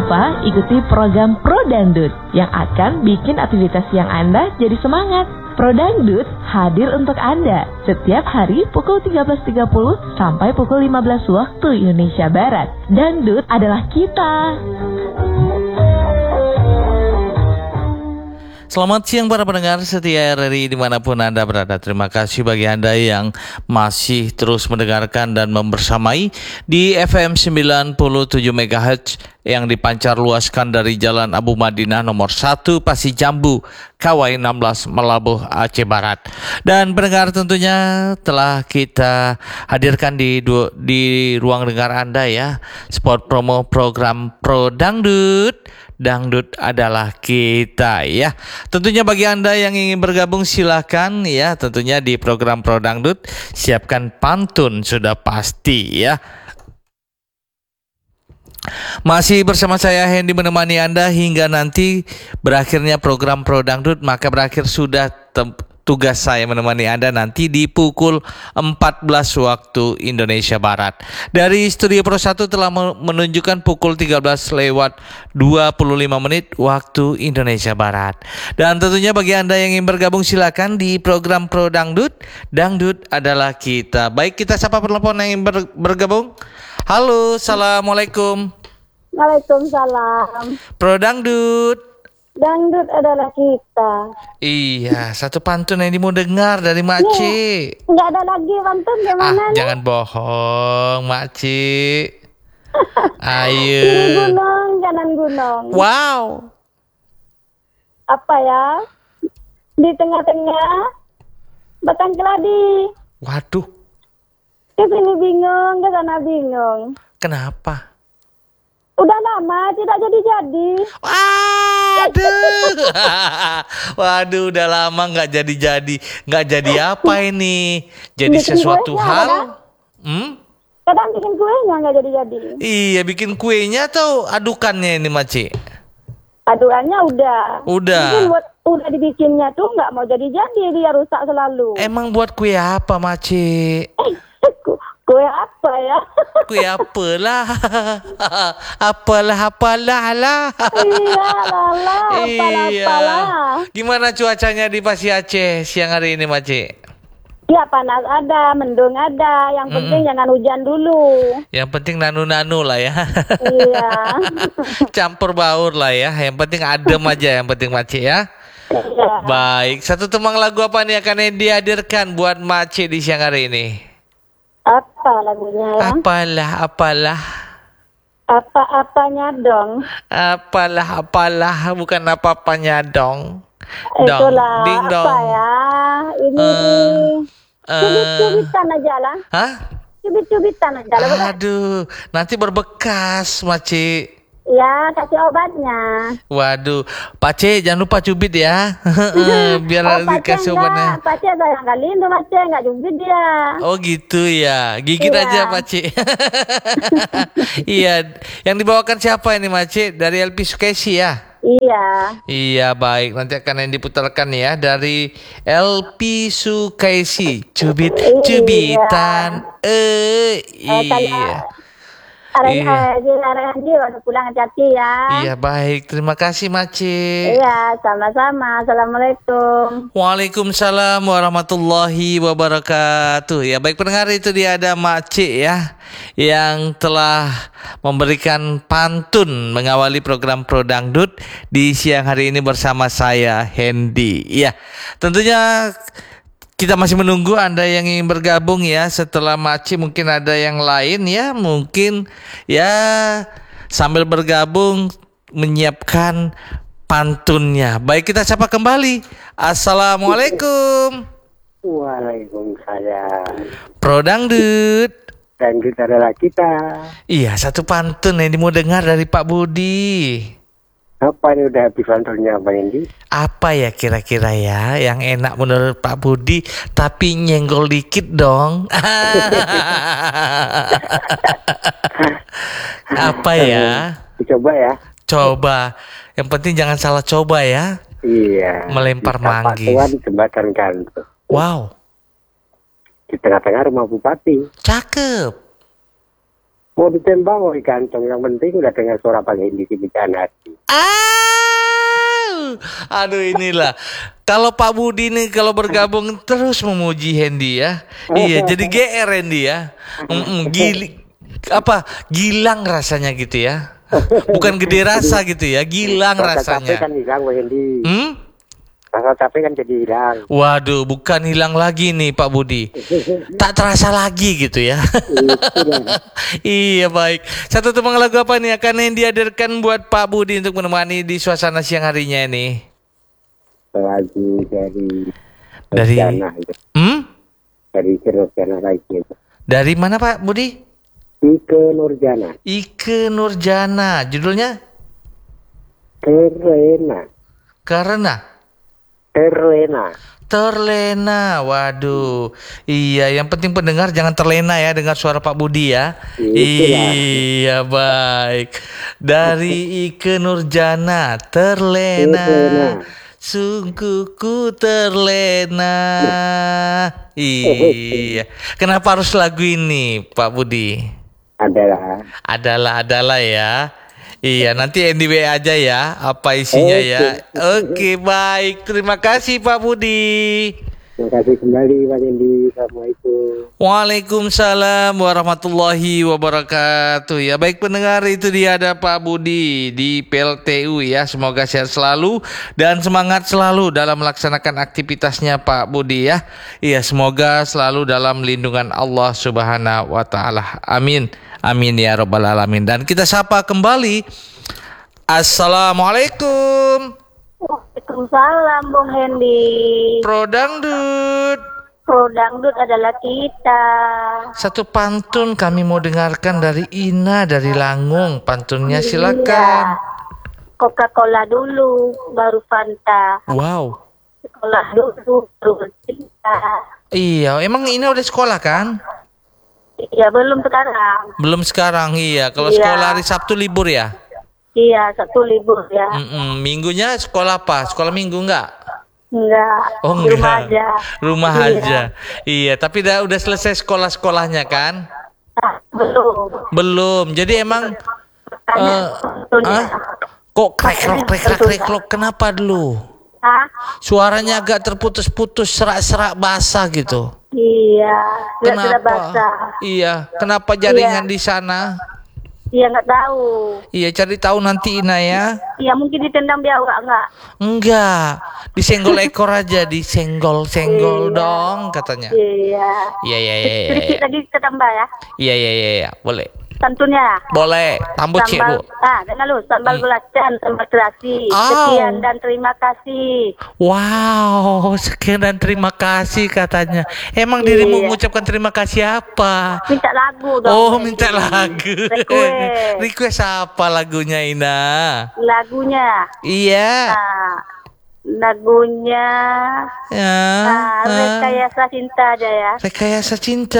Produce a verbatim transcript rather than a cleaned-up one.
apa? Ikuti program Pro Dangdut yang akan bikin aktivitas siang Anda jadi semangat. Pro Dangdut hadir untuk Anda setiap hari pukul tiga belas tiga puluh sampai pukul lima belas waktu Indonesia Barat. Dangdut adalah kita. Selamat siang para pendengar setia R R I dimanapun Anda berada. Terima kasih bagi Anda yang masih terus mendengarkan dan membersamai di F M sembilan puluh tujuh megahertz yang dipancar luaskan dari Jalan Abu Madinah nomor satu Pasir Jambu, Kawai enam belas, Melabuh, Aceh Barat. Dan pendengar tentunya telah kita hadirkan di du- di ruang dengar Anda ya, spot promo program Pro Dangdut. Dangdut adalah kita ya. Tentunya bagi Anda yang ingin bergabung silakan ya, tentunya di program Pro Dangdut siapkan pantun sudah pasti ya. Masih bersama saya Hendy menemani Anda hingga nanti berakhirnya program Pro Dangdut, maka berakhir sudah tem- tugas saya menemani Anda nanti di pukul empat belas waktu Indonesia Barat. Dari Studio Pro satu telah menunjukkan pukul tiga belas lewat dua puluh lima menit waktu Indonesia Barat. Dan tentunya bagi Anda yang ingin bergabung silakan di program Pro Dangdut. Dangdut adalah kita. Baik, kita sapa penelpon yang ingin ber- bergabung. Halo, Assalamualaikum. Waalaikumsalam. Pro Dangdut. Dangdut adalah kita. Iya, satu pantun yang mau dengar dari Makcik. Nggak ada lagi pantun gimana? Ah, jangan bohong, Makcik. Ayo. Kiri gunung, kanan gunung. Wow. Apa ya? Di tengah-tengah batang keladi. Waduh. Ke sini bingung, ke sana bingung. Kenapa? Udah lama tidak jadi-jadi. Waduh. Waduh, udah lama nggak jadi-jadi. Nggak jadi apa ini? Jadi Bikin sesuatu kuenya, hal? kan? Hmm? Kadang bikin kuenya nggak jadi-jadi. Iya, bikin kuenya atau adukannya ini, Makcik? Aduannya udah. Udah. Mungkin buat udah dibikinnya tuh nggak mau jadi-jadi, dia rusak selalu. Emang buat kue apa, Makcik? Eh, ku- kue apa ya? Kue apalah. apalah apalah lah. Iya, lala, apalah-apalah. Gimana cuacanya di Pasi Aceh siang hari ini, Makcik? Ya panas ada, mendung ada. Yang penting Mm-mm. jangan hujan dulu. Yang penting nanu-nanu lah ya. Iya. Campur baur lah ya. Yang penting adem aja, yang penting Makcik ya. Iya. Baik, satu temang lagu apa nih akan yang dihadirkan buat Makcik di siang hari ini? Apa lagunya ya? Apalah apalah. Apa-apanya dong. Apalah apalah, bukan apa-apanya dong. Itulah ding apa dong. ya? Ini Eh, eh. cubit-cubitan aja lah. Hah? Cubit-cubitan aja lah. Bukan? Aduh, nanti berbekas, Makcik. Ya, kasih obatnya. Waduh, Pak C jangan lupa cubit ya. Biar Oh, dikasih Pace obatnya. enggak. Pace sayang kali itu Pace enggak cubit dia. Oh gitu ya, gigit Iya. aja Pak C. Iya, yang dibawakan siapa ini Pak C? Dari L P Sukesi ya? Iya. Iya baik, nanti akan yang diputarkan ya dari L P Sukesi. Cubit, Iya. cubitan. Eh, Eh, kalau iya. Arahan, Iya. arahan dia waktu pulang hati-hati ya. Iya baik, terima kasih Makcik. Iya, sama-sama. Assalamualaikum. Waalaikumsalam warahmatullahi wabarakatuh. Ya baik pendengar, itu dia ada Makcik ya, yang telah memberikan pantun mengawali program Pro Dangdut di siang hari ini bersama saya Hendy. Ya tentunya kita masih menunggu Anda yang ingin bergabung ya. Setelah Makcik mungkin ada yang lain ya, mungkin ya sambil bergabung menyiapkan pantunnya. Baik, kita sapa kembali. Assalamualaikum. Waalaikumsalam. Pro Dangdut. Dangdut adalah kita. Iya, satu pantun yang mau dengar dari Pak Budi. Apa ini udah habis pantunnya Bang Indi? Apa ya kira-kira ya yang enak menurut Pak Budi, tapi nyenggol dikit dong. Apa ya? Coba ya. Coba. Yang penting jangan salah coba ya. Iya. Melempar Di manggis. Kapatuan jembatan gantung. Wow. Di tengah-tengah rumah bupati. Cakep. Mau ditembak mau digantung, yang penting udah dengar suara Pak Hendy di bencana hati. Ah, aduh inilah. Kalau Pak Budi nih kalau bergabung terus memuji Hendy ya. Iya, jadi G R Hendy ya. Mm-mm, gili, apa? Gilang rasanya gitu ya. Bukan gede rasa gitu ya, gilang Rasa rasanya. capek kan hilang Pak Hendy. Hmm? Rasa capek kan jadi hilang. Waduh, bukan hilang lagi nih Pak Budi. Tak terasa lagi gitu ya. Iya baik. Satu tembang lagu apa nih akan yang dihadirkan buat Pak Budi untuk menemani di suasana siang harinya ini? Lagu dari Dari Nurjana itu. Hmm? Dari Nurjana lagi itu. Dari mana Pak Budi? Ike Nurjana. Ike Nurjana. Judulnya? Terlena. Karena Terlena. terlena. Waduh. Iya, yang penting pendengar jangan terlena ya dengar suara Pak Budi ya. Itulah. Iya, baik. Dari Ike Nurjana, terlena. Terlena. Sungguh ku terlena. Iya. Kenapa harus lagu ini, Pak Budi? Adalah. Adalah adalah ya. Iya, nanti N D W aja ya, apa isinya Oke. ya. Oke, baik. Terima kasih Pak Budi. Terima kasih kembali Pak Hendy. Assalamualaikum. Waalaikumsalam warahmatullahi wabarakatuh. Ya baik pendengar, itu dia ada Pak Budi di P L T U ya. Semoga sehat selalu dan semangat selalu dalam melaksanakan aktivitasnya Pak Budi ya. Iya, semoga selalu dalam lindungan Allah Subhanahu wa taala. Amin. Amin ya rabbal alamin. Dan kita sapa kembali. Assalamualaikum. Waalaikumsalam Bung Hendy. Pro Dangdut. Pro Dangdut adalah kita. Satu pantun kami mau dengarkan dari Ina dari Langung. Pantunnya Iya. silakan. Coca-Cola dulu, baru Fanta. Wow. Sekolah dulu, baru cinta. Iya, emang Ina udah sekolah kan? Iya, belum sekarang. Belum sekarang, iya. Kalau Iya. sekolah hari Sabtu libur ya? Iya, satu libur ya. Mm-mm. Minggunya sekolah apa? Sekolah minggu enggak? Enggak. Oh Di enggak. rumah aja. Rumah Iya. aja. Iya, tapi udah udah selesai sekolah-sekolahnya kan? Ah, belum. Belum. Jadi emang eh, Tentunya. ah? Kok kreklok kreklok kreklok kenapa dulu? Hah? Suaranya agak terputus-putus, serak-serak basah gitu. Iya. Nggak sudah Kenapa? basah. Iya, kenapa jaringan Iya. di sana? Iya, nggak tahu. Iya, cari tahu nanti Ina ya. Iya, mungkin ditendang biawak enggak? Enggak, disenggol ekor aja, disenggol-senggol Iya. dong katanya. Iya. Iya, iya, iya, iya. Sedikit lagi ketambah ya. Iya, iya, iya, iya, boleh. Santunnya. Boleh, tambah cik Sambal, bu. ah, dengar lu, sambal Hmm. belacan, sambal terasi. Au. Sekian dan terima kasih. Wow, sekian dan terima kasih katanya. Emang dirimu Iya. mengucapkan terima kasih apa? Minta lagu dong. Oh, Hendy. minta lagu. Request. Request apa lagunya Ina? Lagunya. Iya. Nah, lagunya Ya. ah, ah. Rekayasa Cinta aja ya. Rekayasa cinta.